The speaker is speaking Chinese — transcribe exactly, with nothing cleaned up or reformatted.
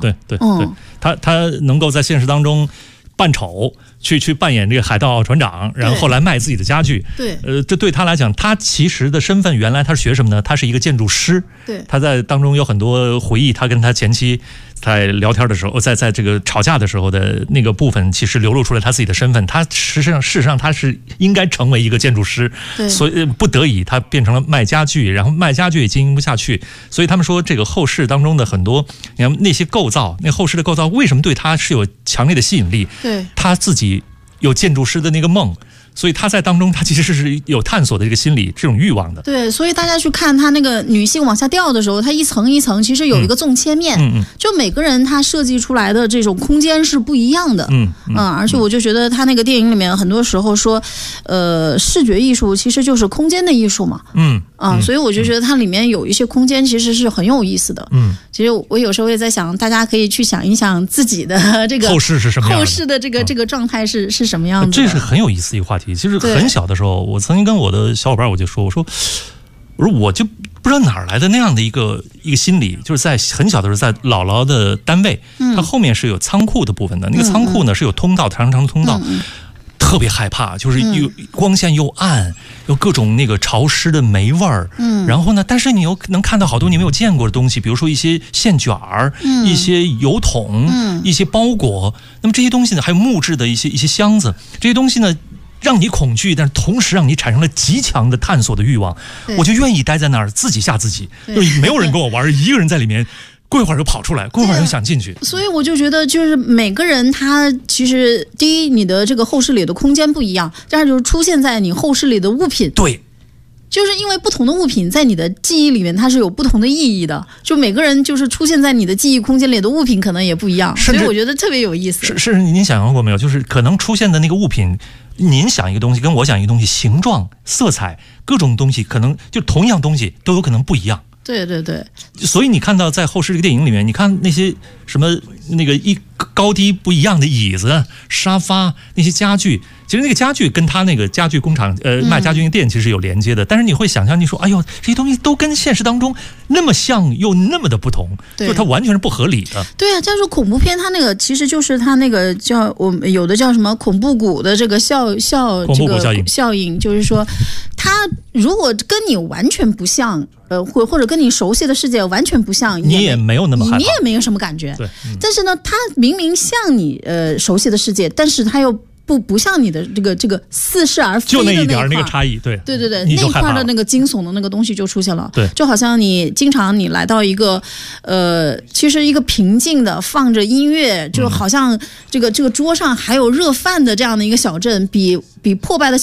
对对对，对他他能够在现实当中扮丑。去去扮演这个海盗船长，然后后来卖自己的家具。 对， 呃，这对他来讲，他其实的身份原来他是学什么呢？他是一个建筑师。 对， 他在当中有很多回忆，他跟他前妻在聊天的时候，在在这个吵架的时候的那个部分，其实流露出来他自己的身份。他实际上事实上他是应该成为一个建筑师，所以不得已他变成了卖家具，然后卖家具也经营不下去。所以他们说，这个后世当中的很多，你看那些构造，那后世的构造为什么对他是有强烈的吸引力？ 对， 他自己有建筑师的那个梦，所以他在当中他其实是有探索的这个心理这种欲望的。 对，所以大家去看他那个女性往下掉的时候，他一层一层其实有一个纵切面， 嗯嗯， 就每个人他设计出来的这种空间是不一样的。 嗯 嗯, 嗯，而且我就觉得他那个电影里面很多时候说，呃，视觉艺术其实就是空间的艺术嘛。 嗯啊、嗯，所以我就觉得它里面有一些空间其实是很有意思的。 嗯， 其实我有时候也在想，大家可以去想一想自己的这个后世是什么样的， 后世的这个、嗯、这个状态是是什么样的。 这是很有意思一个话题。其实很小的时候，我曾经跟我的小伙伴我就说，我说，我说我就不知道哪儿来的那样的一个一个心理，就是在很小的时候，在姥姥的单位，嗯、它后面是有仓库的部分的，那个仓库呢、嗯、是有通道，长长的通道。嗯嗯，特别害怕，就是又光线又暗，有各种那个潮湿的霉味儿。嗯，然后呢，但是你又能看到好多你没有见过的东西，比如说一些线卷儿、嗯、一些油桶、嗯、一些包裹。那么这些东西呢，还有木质的一些一些箱子，这些东西呢，让你恐惧，但是同时让你产生了极强的探索的欲望。我就愿意待在那儿，自己吓自己，就是没有人跟我玩，一个人在里面。过一会儿就跑出来，过一会儿又想进去， 所以我就觉得，就是每个人他其实第一，你的这个后视里的空间不一样，这样就是出现在你后视里的物品， 对， 就是因为不同的物品在你的记忆里面，它是有不同的意义的。就每个人就是出现在你的记忆空间里的物品可能也不一样，所以我觉得特别有意思。 是是，您想象过没有？就是可能出现的那个物品，您想一个东西跟我想一个东西，形状、色彩各种东西，可能就同样东西都有可能不一样。 对对对， 所以你看到在后世这个电影里面，你看那些什么那个一高低不一样的椅子、沙发，那些家具，其实那个家具跟他那个家具工厂呃卖家具那店其实是有连接的，嗯、但是你会想象，你说哎呦，这些东西都跟现实当中那么像又那么的不同，就是它完全是不合理的。 对啊，像说恐怖片，它那个其实就是它那个叫我们有的叫什么恐怖谷的这个效效恐怖谷效应、 这个、效应，就是说它如果跟你完全不像。呃，或或者跟你熟悉的世界完全不像， 你也没有那么害怕， 你也没有什么感觉。 对， 嗯、但是呢，它明明像你呃熟悉的世界，但是它又不不像你的这个这个似是而非的就那一点那个差异，对对对对，那一块的那个惊悚的那个东西就出现了。 对， 就好像你经常你来到一个呃，其实一个平静的放着音乐，就好像这个、嗯、这个桌上还有热饭的这样的一个小镇，比比破败的